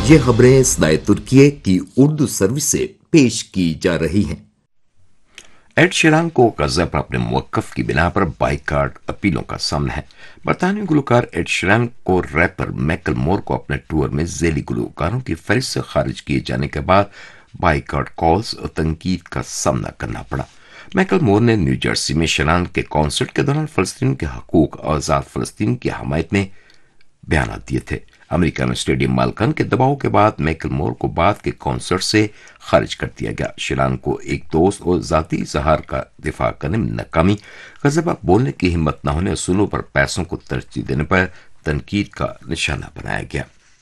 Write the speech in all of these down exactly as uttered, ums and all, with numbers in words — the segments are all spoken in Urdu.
یہ خبریں صدائے ترکیے کی اردو سروس سے پیش کی جا رہی ہیں۔ ایڈ شیران کو غزہ پر اپنے موقف کی بنا پر بائیکاٹ اپیلوں کا سامنا ہے۔ برطانوی گلوکار ایڈ شیران کو ریپر میکل مور کو اپنے ٹور میں ذیلی گلوکاروں کی فہرست سے خارج کیے جانے کے بعد بائیکاٹ کالز اور تنقید کا سامنا کرنا پڑا۔ میکل مور نے نیو جرسی میں شیران کے کانسرٹ کے دوران فلسطین کے حقوق اور آزاد فلسطین کی حمایت میں بیانات دیے تھے۔ امریکہ میں اسٹیڈیم مالکان کے دباؤ کے بعد میکل مور کو بعد کے کانسرٹ سے خارج کر دیا گیا۔ شیران کو ایک دوست اور ذاتی اظہار کا دفاع کرنے میں ناکامی، غزہ پر بولنے کی ہمت نہ ہونے، اصولوں پر پیسوں کو ترجیح دینے پر تنقید کا نشانہ بنایا گیا۔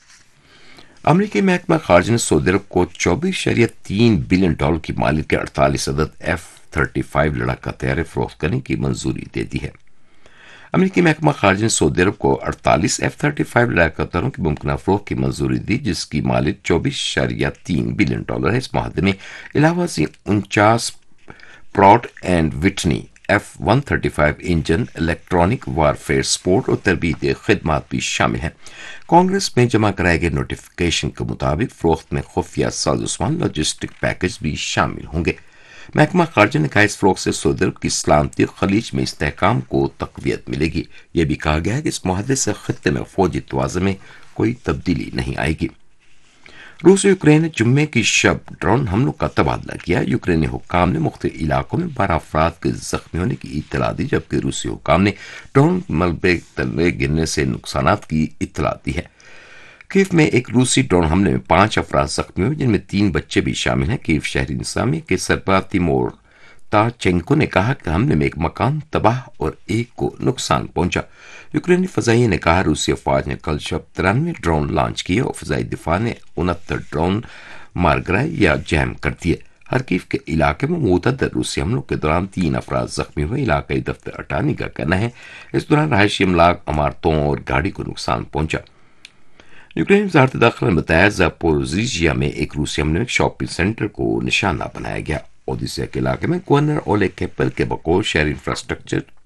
امریکی محکمہ خارجہ نے سعودی عرب کو چوبیس اشاریہ تین بلین ڈالر کی مالیت کے اڑتالیس عدد ایف تھرٹی فائیو لڑاکا طیارے فروخت کرنے کی منظوری دے دی ہے۔ امریکی محکمہ خارجہ نے سعودی عرب کو اڑتالیس ایف تھرٹی فائیو لڑاکا طیاروں کی ممکنہ فروخت کی منظوری دی، جس کی مالیت چوبیس اشاریہ تین بلین ڈالر ہے۔ اس معاہدے میں علاوہ ازیں انچاس Pratt and Whitney F one thirty five engine, electronic warfare support اور تربیتی خدمات بھی شامل ہیں۔ کانگریس میں جمع کرائے گئے نوٹیفیکیشن کے مطابق فروخت میں خفیہ سازوسامان لاجسٹک پیکج بھی شامل ہوں گے۔ محکمہ خارجہ نے کہا اس فروخت سے سعودی عرب کی سلامتی خلیج میں استحکام کو تقویت ملے گی۔ یہ بھی کہا گیا ہے کہ اس معاہدے سے خطے میں فوجی توازن میں کوئی تبدیلی نہیں آئے گی۔ روس اور یوکرین نے جمعے کی شب ڈرون حملوں کا تبادلہ کیا۔ یوکرینی حکام نے مختلف علاقوں میں بارہ افراد کے زخمی ہونے کی اطلاع دی، جبکہ روسی حکام نے ڈرون ملبے تلے گرنے سے نقصانات کی اطلاع دی ہے۔ کیف میں ایک روسی ڈرون حملے میں پانچ افراد زخمی ہوئے، جن میں تین بچے بھی شامل ہیں۔ کیف شہری انتظامیہ کے سربراہ تیمور تاچینکو نے کہا کہ حملے میں ایک مکان تباہ اور ایک کو نقصان پہنچا۔ یوکرینی فضائیہ نے کہا روسی افواج نے کل شب ترانوے ڈرون لانچ کیے اور فضائی دفاع نے انہتر ڈرون مار گرائے یا جیم کر دیے۔ خرکیف کے علاقے میں متعدد روسی حملوں کے دوران تین افراد زخمی ہوئے۔ علاقائی دفتر اٹارنی کا کہنا ہے اس دوران رہائشی املاک، عمارتوں اور گاڑی کو نقصان پہنچا۔ یوکرین وزارت داخلہ نے بتایا زاپوریژیا میں ایک روسی حملے میں شاپنگ سینٹر کو نشانہ بنایا گیا۔ اودیسا کے علاقے میں گورنر اولے کیپل کے بقول شہری انفراسٹرکچر